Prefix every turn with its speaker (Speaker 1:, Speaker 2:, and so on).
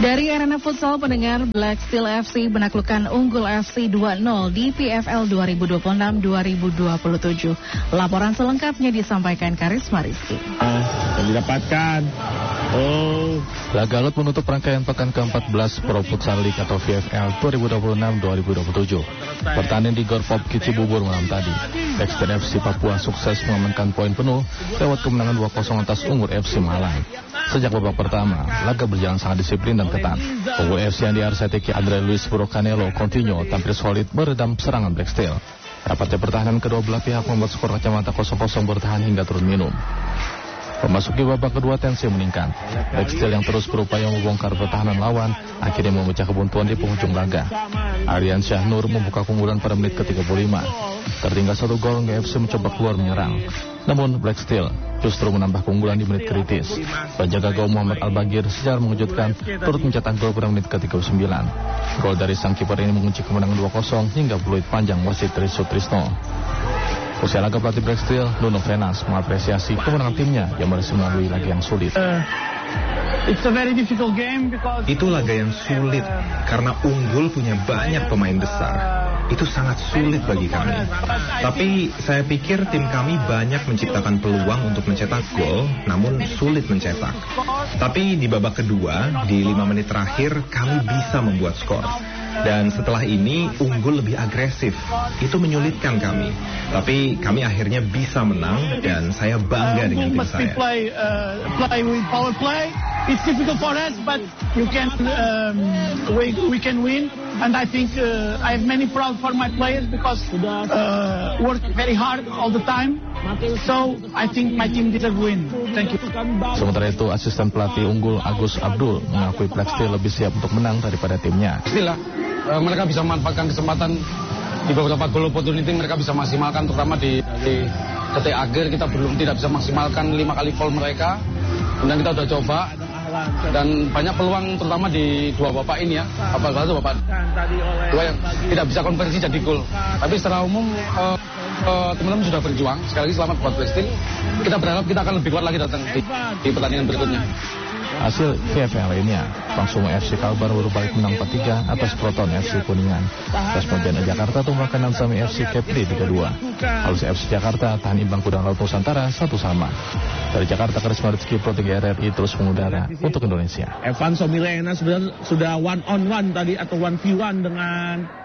Speaker 1: Dari arena futsal pendengar, Black Steel FC menaklukkan Unggul FC 2-0 di PFL 2026-2027. Laporan selengkapnya disampaikan Karisma Rizky.
Speaker 2: Yang didapatkan.
Speaker 3: Laga Alot menutup rangkaian pekan ke-14 Pro Futsal League atau VFL 2026-2027. Pertandingan di Gor Pop Cibubur malam tadi. Black Steel FC Papua sukses mengamankan poin penuh lewat kemenangan 2-0 atas Unggul FC Malang. Sejak babak pertama, laga berjalan sangat disiplin dan ketat. Unggul FC yang diarsiteki Andre Luis Burocanelo Coutinho tampil solid meredam serangan Black Steel. Rapatnya pertahanan kedua belah pihak membuat skor kacamata 0-0 bertahan hingga turun minum. Memasuki babak kedua tensi meningkat. Black Steel yang terus berupaya membongkar pertahanan lawan akhirnya memecah kebuntuan di penghujung laga. Aryan Syah Nur membuka keunggulan pada menit ke-35. Tertinggal 1 gol, FC mencoba keluar menyerang. Namun Black Steel justru menambah keunggulan di menit kritis. Penjaga gawang Muhammad Al-Bagir secara mengejutkan turut mencetak gol pada menit ke-39. Gol dari sang kiper ini mengunci kemenangan 2-0 hingga peluit panjang wasit Trisno. Usai laga pelatih Black Steel, Nuno Venas mengapresiasi kemenangan timnya yang masih melalui laga yang sulit.
Speaker 4: Itu laga yang sulit karena Unggul punya banyak pemain besar. Itu sangat sulit bagi kami. Tapi saya pikir tim kami banyak menciptakan peluang untuk mencetak gol, namun sulit mencetak. Tapi di babak kedua, di 5 menit terakhir, kami bisa membuat skor. Dan setelah ini Unggul lebih agresif. Itu menyulitkan kami. Tapi kami akhirnya bisa menang dan saya bangga dengan tim saya.
Speaker 5: Play with power play. It's difficult for us, but we can win. And I think I have many proud for my players because work very hard all the time. So I think my team deserve win. Thank you.
Speaker 3: Sementara itu asisten pelatih Unggul Agus Abdul mengakui Black Steel lebih siap untuk menang daripada timnya.
Speaker 6: Pastilah mereka bisa memanfaatkan kesempatan di beberapa goal opportunity, mereka bisa maksimalkan, terutama di detik akhir kita tidak bisa maksimalkan 5 kali foul mereka. Kemudian kita udah coba dan banyak peluang terutama di dua bapak ini ya, bapak dua yang tidak bisa konversi jadi gol. Tapi secara umum teman-teman sudah berjuang. Sekali lagi selamat buat Black Steel. Kita berharap kita akan lebih kuat lagi datang di pertandingan berikutnya.
Speaker 3: Hasil VFL lainnya, Pangsumo FC Kalbar baru balik menang 4-3 atas Proton FC Kuningan. Responjana Jakarta tumbangkan Nansami FC Kepri 3-2. Halus FC Jakarta tahan imbang Kudang Laut Nusantara 1-1. Dari Jakarta, Karisma Rizky, Pro 3 RRI terus mengudara untuk Indonesia.
Speaker 2: Evan Somilena sudah 1-on-1 tadi atau 1v1 dengan